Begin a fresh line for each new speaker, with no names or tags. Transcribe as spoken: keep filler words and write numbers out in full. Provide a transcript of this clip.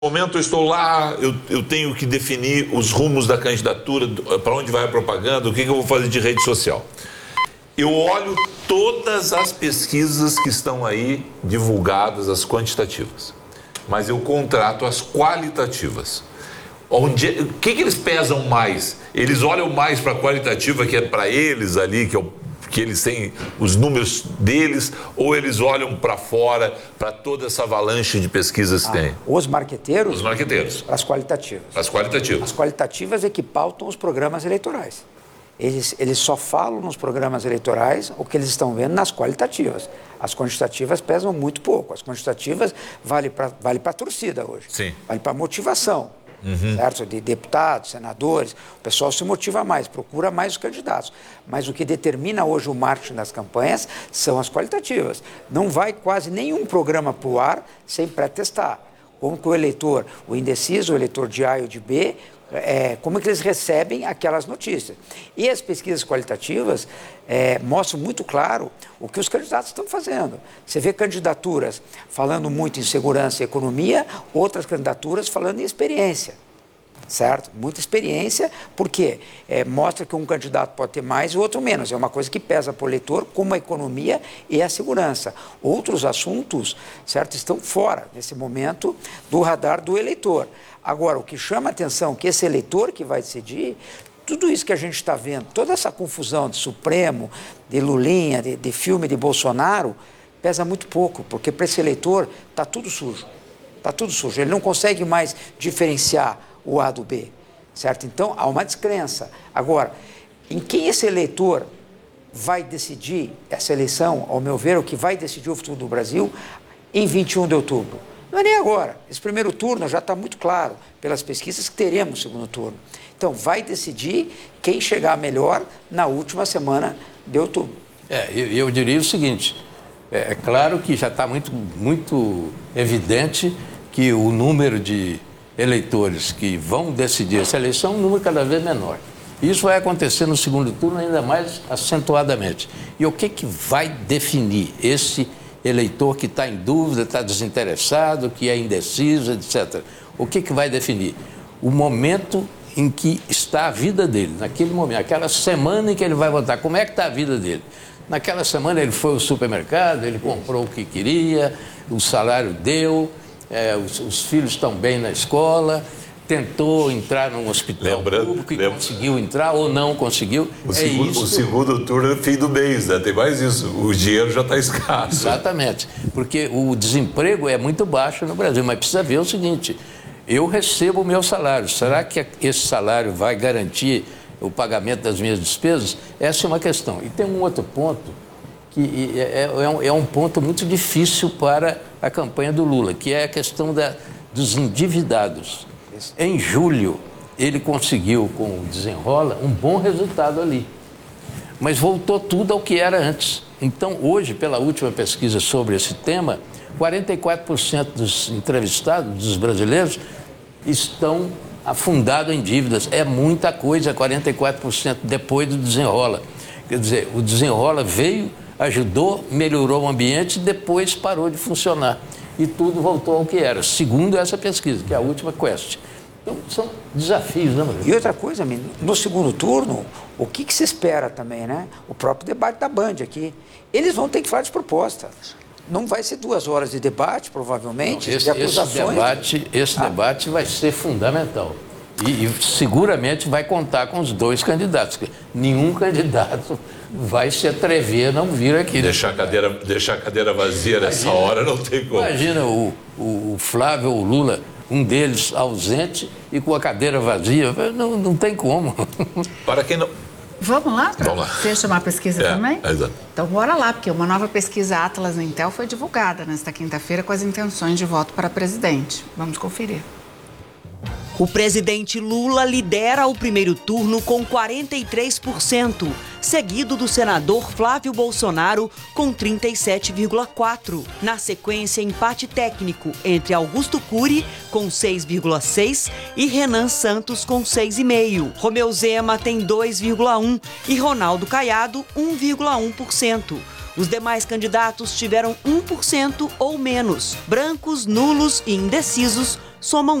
No momento eu estou lá, eu, eu tenho que definir os rumos da candidatura, para onde vai a propaganda, o que, que eu vou fazer de rede social. Eu olho todas as pesquisas que estão aí divulgadas, as quantitativas, mas eu contrato as qualitativas. Onde, o que, que eles pesam mais? Eles olham mais para a qualitativa, que é para eles ali, que é o que eles têm os números deles, ou eles olham para fora, para toda essa avalanche de pesquisas que
ah,
tem?
Os marqueteiros?
Os marqueteiros.
As qualitativas.
As qualitativas.
As qualitativas é que pautam os programas eleitorais. Eles, eles só falam nos programas eleitorais o que eles estão vendo nas qualitativas. As quantitativas pesam muito pouco. As quantitativas vale para vale para a torcida hoje.
Sim.
Vale para a motivação.
Uhum.
Certo? De deputados, senadores, o pessoal se motiva mais, procura mais os candidatos. Mas o que determina hoje o marketing das campanhas são as qualitativas. Não vai quase nenhum programa para o ar sem pré-testar. Como que o eleitor, o indeciso, o eleitor de A ou de B, é, como é que eles recebem aquelas notícias. E as pesquisas qualitativas é, mostram muito claro o que os candidatos estão fazendo. Você vê candidaturas falando muito em segurança e economia, outras candidaturas falando em experiência. Certo? Muita experiência, porque é, mostra que um candidato pode ter mais e o outro menos. É uma coisa que pesa para o eleitor, como a economia e a segurança. Outros assuntos, certo, estão fora, nesse momento, do radar do eleitor. Agora, o que chama a atenção, que esse eleitor que vai decidir, tudo isso que a gente está vendo, toda essa confusão de Supremo, de Lulinha, de, de filme de Bolsonaro, pesa muito pouco, porque para esse eleitor está tudo sujo. Está tudo sujo. Ele não consegue mais diferenciar o A do B, certo? Então, há uma descrença. Agora, em quem esse eleitor vai decidir essa eleição, ao meu ver, o que vai decidir o futuro do Brasil, em vinte e um de outubro? Não é nem agora. Esse primeiro turno já está muito claro, pelas pesquisas, que teremos o segundo turno. Então, vai decidir quem chegar melhor na última semana de outubro.
É, eu, eu diria o seguinte, é, é claro que já está muito, muito evidente que o número de eleitores que vão decidir essa eleição é um número cada vez menor. Isso vai acontecer no segundo turno ainda mais acentuadamente. E o que, que vai definir esse eleitor que está em dúvida, está desinteressado, que é indeciso, etcétera? O que, que vai definir? O momento em que está a vida dele, naquele momento, aquela semana em que ele vai votar. Como é que está a vida dele? Naquela semana ele foi ao supermercado, ele comprou o que queria, o salário deu, É, os, os filhos estão bem na escola, tentou entrar num hospital
Lembrando,
público e
lembra...
conseguiu entrar ou não conseguiu.
O,
é
segundo,
isso.
o segundo turno é fim do mês, né? Tem mais isso. O dinheiro já está escasso.
Exatamente, porque o desemprego é muito baixo no Brasil, mas precisa ver o seguinte, eu recebo o meu salário, será que esse salário vai garantir o pagamento das minhas despesas? Essa é uma questão. E tem um outro ponto, que é, é, um, é um ponto muito difícil para a campanha do Lula, que é a questão da, dos endividados. Em julho, ele conseguiu, com o Desenrola, um bom resultado ali. Mas voltou tudo ao que era antes. Então, hoje, pela última pesquisa sobre esse tema, quarenta e quatro por cento dos entrevistados, dos brasileiros, estão afundados em dívidas. É muita coisa, quarenta e quatro por cento depois do Desenrola. Quer dizer, o Desenrola veio, ajudou, melhorou o ambiente e depois parou de funcionar. E tudo voltou ao que era, segundo essa pesquisa, que é a última Quest. Então, são desafios, né, Maria?
E outra coisa, no segundo turno, o que, que se espera também, né? O próprio debate da Band aqui. Eles vão ter que falar de propostas. Não vai ser duas horas de debate, provavelmente,
Não, esse,
de acusações.
Esse debate, esse ah. debate vai ser fundamental. E, e seguramente vai contar com os dois candidatos. Nenhum candidato vai se atrever a não vir aqui.
Deixar a cadeira, deixar a cadeira vazia nessa imagina, hora não tem como.
Imagina o, o Flávio ou o Lula, um deles ausente e com a cadeira vazia. Não, não tem como.
Para quem não...
Vamos lá?
Vamos lá.
Você chamar a pesquisa
é,
também?
É exato.
Então, bora lá, porque uma nova pesquisa Atlas Intel foi divulgada nesta quinta-feira com as intenções de voto para presidente. Vamos conferir.
O presidente Lula lidera o primeiro turno com quarenta e três por cento, seguido do senador Flávio Bolsonaro com trinta e sete vírgula quatro por cento. Na sequência, empate técnico entre Augusto Cury com seis vírgula seis por cento e Renan Santos com seis vírgula cinco por cento. Romeu Zema tem dois vírgula um por cento e Ronaldo Caiado um vírgula um por cento. Os demais candidatos tiveram um por cento ou menos. Brancos, nulos e indecisos somam